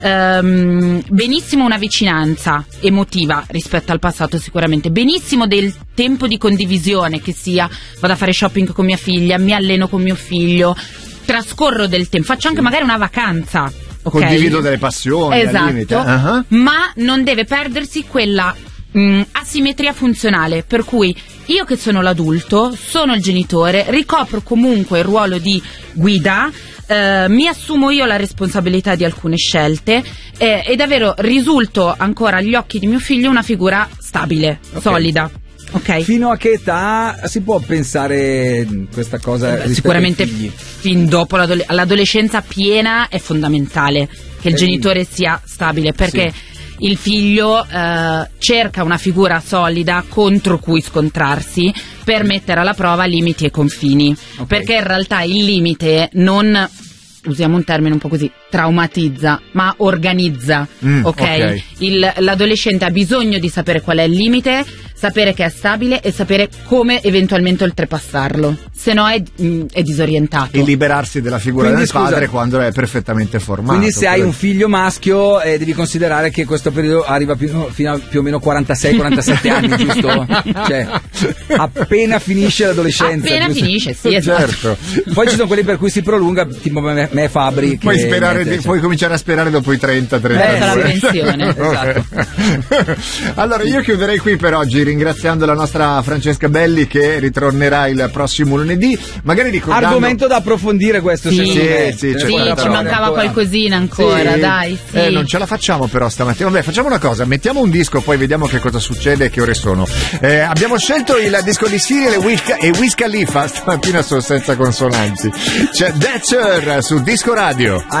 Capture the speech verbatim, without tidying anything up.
ehm, benissimo una vicinanza emotiva rispetto al passato, sicuramente benissimo del tempo di condivisione, che sia vado a fare shopping con mia figlia, mi alleno con mio figlio, trascorro del tempo, faccio anche magari una vacanza, okay? Condivido delle passioni, esatto, al limite. Uh-huh. Ma non deve perdersi quella mh, asimmetria funzionale, per cui io che sono l'adulto, sono il genitore, ricopro comunque il ruolo di guida, eh, mi assumo io la responsabilità di alcune scelte eh, e davvero risulto ancora agli occhi di mio figlio una figura stabile, okay, solida. Okay. Fino a che età si può pensare questa cosa? Beh, sicuramente fin dopo l'adole- l'adolescenza piena è fondamentale che il e genitore quindi sia stabile, perché sì, il figlio eh, cerca una figura solida contro cui scontrarsi per mettere alla prova limiti e confini, okay, perché in realtà il limite non, usiamo un termine un po' così, traumatizza, ma organizza, mm, ok? okay. Il, l'adolescente ha bisogno di sapere qual è il limite, sapere che è stabile e sapere come eventualmente oltrepassarlo, se no è, mh, è disorientato. E liberarsi della figura quindi, del scusa, padre quando è perfettamente formato. Quindi se hai un figlio maschio eh, devi considerare che questo periodo arriva più, fino a più o meno quarantasei quarantasette anni, giusto? Cioè, appena finisce l'adolescenza. Appena giusto? Finisce, sì, esatto. Certo. Poi ci sono quelli per cui si prolunga, tipo me, me Fabri. Puoi, che sperare mette, di, puoi cominciare a sperare dopo i trenta trenta eh, la pensione. Esatto. Allora io chiuderei qui per oggi, ringraziando la nostra Francesca Belli, che ritornerà il prossimo lunedì, magari ricordando argomento da approfondire questo, sì, secondo me. Sì, sì, ci mancava ancora qualcosina ancora, sì, dai sì. eh, non ce la facciamo però stamattina. Vabbè, facciamo una cosa, mettiamo un disco, poi vediamo che cosa succede e che ore sono. Eh, abbiamo scelto il disco di Cyril e Wiz, e Wiz Khalifa, stamattina sono senza consonanti. C'è Thatcher su Disco Radio.